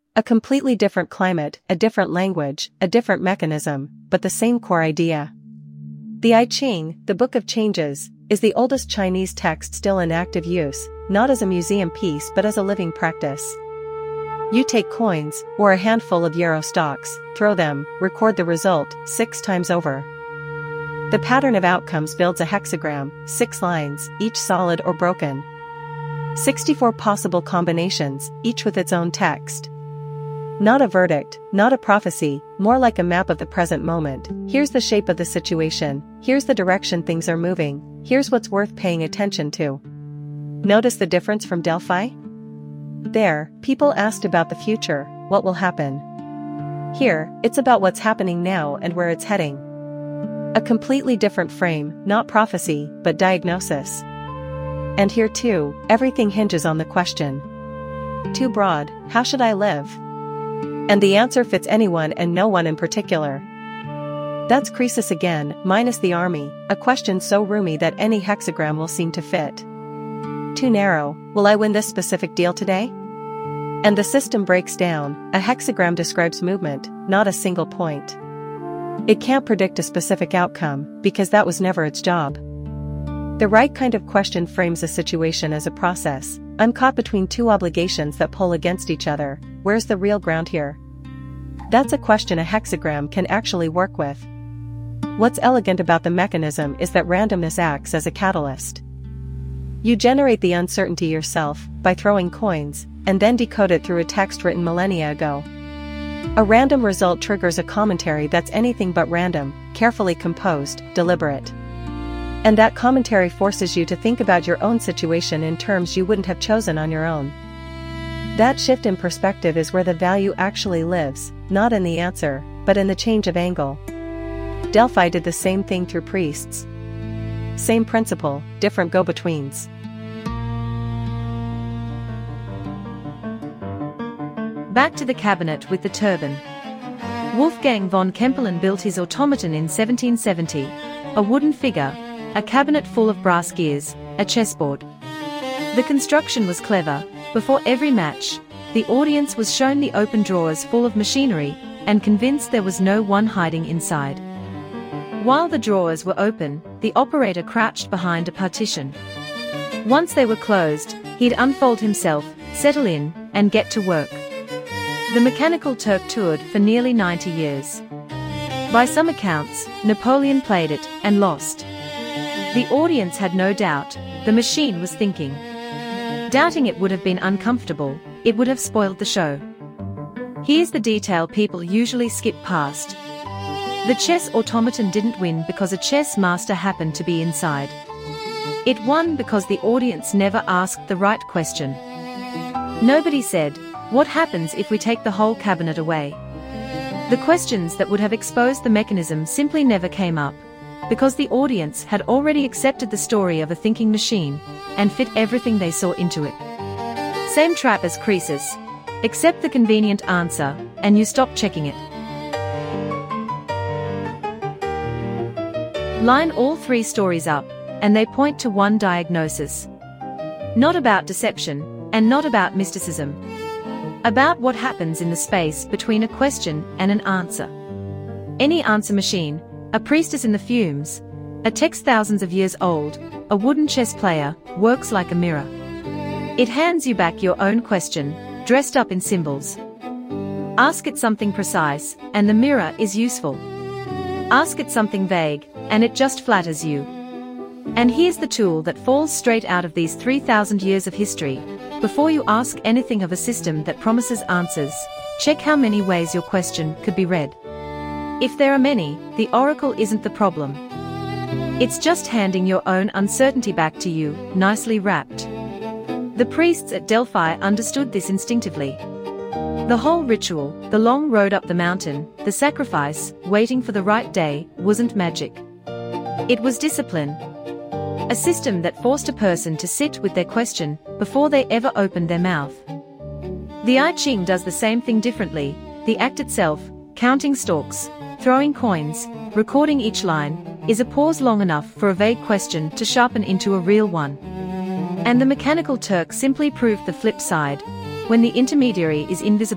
A completely different climate, a different language, a different mechanism, but the same core idea. The I Ching, the Book of Changes, is the oldest Chinese text still in active use, not as a museum piece but as a living practice. You take coins, or a handful of euro stocks, throw them, record the result, 6 times over. The pattern of outcomes builds a hexagram, 6 lines, each solid or broken. 64 possible combinations, each with its own text. Not a verdict, not a prophecy, more like a map of the present moment. Here's the shape of the situation, here's the direction things are moving, here's what's worth paying attention to. Notice the difference from Delphi? There, people asked about the future, what will happen. Here, it's about what's happening now and where it's heading. A completely different frame, not prophecy, but diagnosis. And here too, everything hinges on the question. Too broad, how should I live? And the answer fits anyone and no one in particular. That's Croesus again, minus the army, a question so roomy that any hexagram will seem to fit. Too narrow, will I win this specific deal today? And the system breaks down, a hexagram describes movement, not a single point. It can't predict a specific outcome, because that was never its job. The right kind of question frames a situation as a process. I'm caught between 2 obligations that pull against each other. Where's the real ground here? That's a question a hexagram can actually work with. What's elegant about the mechanism is that randomness acts as a catalyst. You generate the uncertainty yourself, by throwing coins, and then decode it through a text written millennia ago. A random result triggers a commentary that's anything but random, carefully composed, deliberate. And that commentary forces you to think about your own situation in terms you wouldn't have chosen on your own. That shift in perspective is where the value actually lives, not in the answer, but in the change of angle. Delphi did the same thing through priests. Same principle, different go-betweens. Back to the cabinet with the turban. Wolfgang von Kempelen built his automaton in 1770, a wooden figure, a cabinet full of brass gears, a chessboard. The construction was clever. Before every match, the audience was shown the open drawers full of machinery, and convinced there was no one hiding inside. While the drawers were open, the operator crouched behind a partition. Once they were closed, he'd unfold himself, settle in, and get to work. The Mechanical Turk toured for nearly 90 years. By some accounts, Napoleon played it, and lost. The audience had no doubt, the machine was thinking. Doubting it would have been uncomfortable, it would have spoiled the show. Here's the detail people usually skip past. The chess automaton didn't win because a chess master happened to be inside. It won because the audience never asked the right question. Nobody said, what happens if we take the whole cabinet away? The questions that would have exposed the mechanism simply never came up, because the audience had already accepted the story of a thinking machine, and fit everything they saw into it. Same trap as Croesus. Accept the convenient answer, and you stop checking it. Line all 3 stories up, and they point to one diagnosis. Not about deception, and not about mysticism. About what happens in the space between a question and an answer. Any answer machine, a priestess in the fumes, a text thousands of years old, a wooden chess player, works like a mirror. It hands you back your own question, dressed up in symbols. Ask it something precise, and the mirror is useful. Ask it something vague, and it just flatters you. And here's the tool that falls straight out of these 3,000 years of history. Before you ask anything of a system that promises answers, check how many ways your question could be read. If there are many, the oracle isn't the problem. It's just handing your own uncertainty back to you, nicely wrapped. The priests at Delphi understood this instinctively. The whole ritual, the long road up the mountain, the sacrifice, waiting for the right day, wasn't magic. It was discipline. A system that forced a person to sit with their question before they ever opened their mouth. The I Ching does the same thing differently. The act itself, counting stalks, throwing coins, recording each line, is a pause long enough for a vague question to sharpen into a real one. And the Mechanical Turk simply proved the flip side. When the intermediary is invisible,